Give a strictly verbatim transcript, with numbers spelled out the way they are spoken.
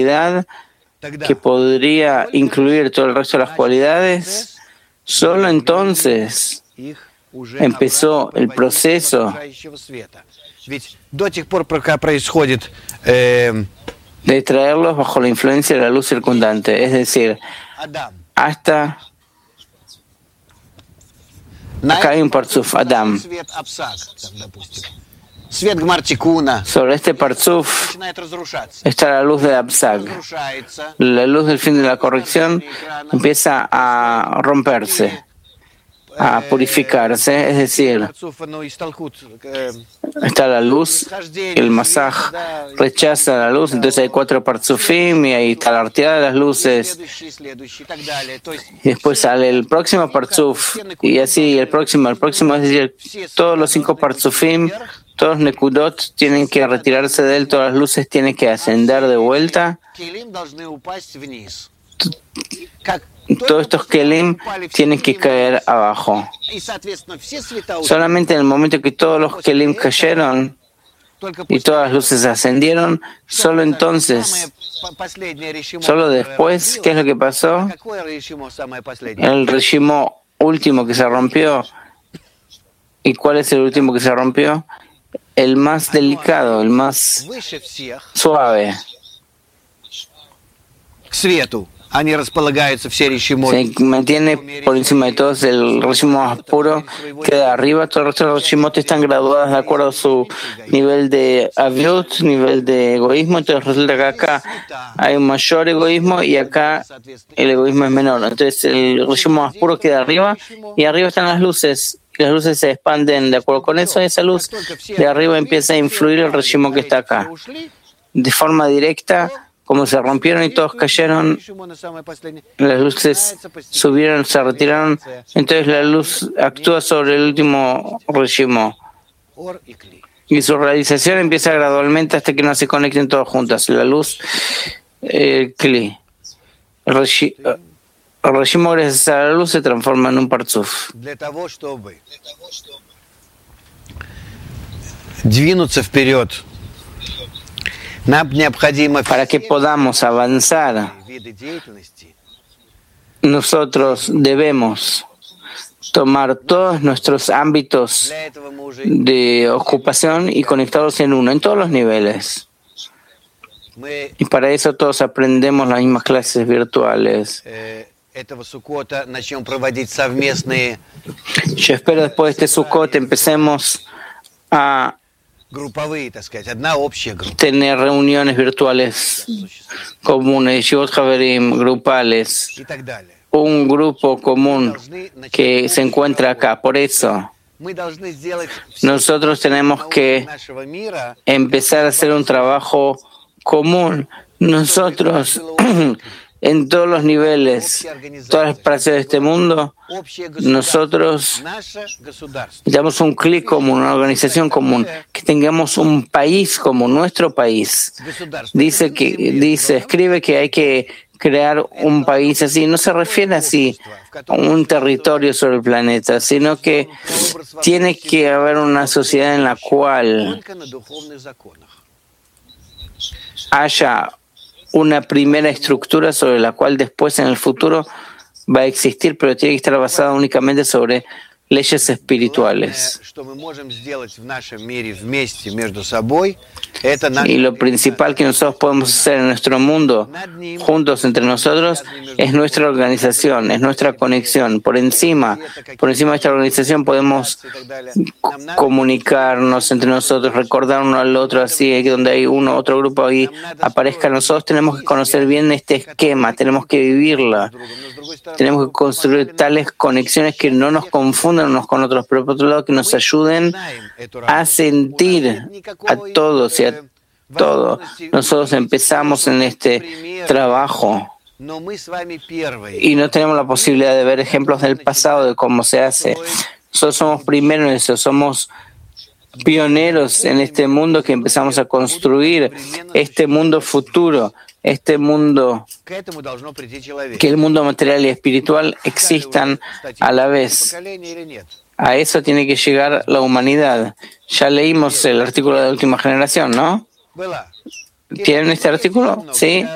cualidad que podría incluir todo el resto de las cualidades, solo entonces empezó el proceso de traerlos bajo la influencia de la luz circundante, es decir, hasta acá hay un parzuf, Adam. Sobre este parzuf está la luz de Absag. La luz del fin de la corrección empieza a romperse, a purificarse, es decir, está la luz, el masaj rechaza la luz, entonces hay cuatro parzufim y ahí está la arteada de las luces, y después sale el próximo parzuf, y así el próximo, el próximo, es decir, todos los cinco parzufim, todos los nekudot tienen que retirarse de él, todas las luces tienen que ascender de vuelta. Todos estos kelim tienen que caer abajo. Solamente en el momento que todos los kelim cayeron y todas las luces ascendieron, solo entonces, solo después, ¿qué es lo que pasó? El reshimo último que se rompió. ¿Y cuál es el último que se rompió? El más delicado, el más suave. Se mantiene por encima de todos, el reshimo más puro queda arriba, todos los otros reshimot están graduados de acuerdo a su nivel de aviut, nivel de egoísmo, entonces resulta que acá hay un mayor egoísmo y acá el egoísmo es menor, entonces el reshimo más puro queda arriba y arriba están las luces, y las luces se expanden de acuerdo con eso, y esa luz de arriba empieza a influir el reshimo que está acá, de forma directa. Como se rompieron y todos cayeron, las luces subieron, se retiraron, entonces la luz actúa sobre el último reshimo. Y su realización empieza gradualmente hasta que no se conecten todos juntos. La luz, el kli. El reshimo, gracias a la luz, se transforma en un parzuf. Para que podamos avanzar, nosotros debemos tomar todos nuestros ámbitos de ocupación y conectarlos en uno, en todos los niveles. Y para eso todos aprendemos las mismas clases virtuales. Yo espero después de este Sukkot empecemos a tener reuniones virtuales comunes, yeshivot haverim, grupales, un grupo común que se encuentra acá. Por eso, nosotros tenemos que empezar a hacer un trabajo común. Nosotros, en todos los niveles, todas las partes de este mundo, nosotros necesitamos un clic común, una organización común, que tengamos un país como nuestro país. Dice que, dice, escribe que hay que crear un país así. No se refiere así a un territorio sobre el planeta, sino que tiene que haber una sociedad en la cual haya una primera estructura sobre la cual después en el futuro va a existir, pero tiene que estar basada únicamente sobre leyes espirituales. Y lo principal que nosotros podemos hacer en nuestro mundo, juntos entre nosotros, es nuestra organización, es nuestra conexión. Por encima, por encima de esta organización podemos comunicarnos entre nosotros, recordar uno al otro, así que donde hay uno, otro grupo ahí aparezca. Nosotros tenemos que conocer bien este esquema, tenemos que vivirla, tenemos que construir tales conexiones que no nos confundan unos con otros, pero por otro lado que nos ayuden a sentir a todos y a todo. Nosotros empezamos en este trabajo y no tenemos la posibilidad de ver ejemplos del pasado de cómo se hace. Nosotros somos primeros en eso, somos pioneros en este mundo que empezamos a construir, este mundo futuro, este mundo, que el mundo material y espiritual existan a la vez. A eso tiene que llegar la humanidad. Ya leímos el artículo de la última generación, ¿no? ¿Tienen este artículo? Sí.